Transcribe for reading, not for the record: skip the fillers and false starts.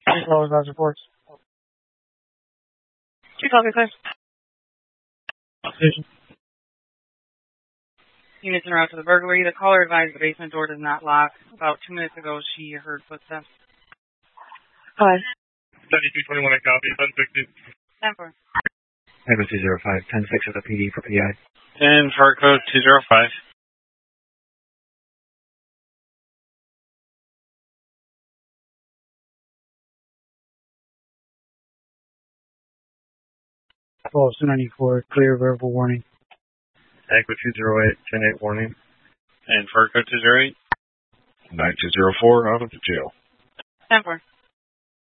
Three calls, those reports. Two calls, clear. Station. Units en route to the burglary. The caller advised the basement door does not lock. About 2 minutes ago, she heard footsteps. Hi. 7221, I copy. 1060. 10-4. Echo 205, 10-6 of the PD for PI. 10 for code 205. Call 294, clear verbal warning. Echo 208, 10-8 warning. And for code 208. 9204, out of the jail. 10-4.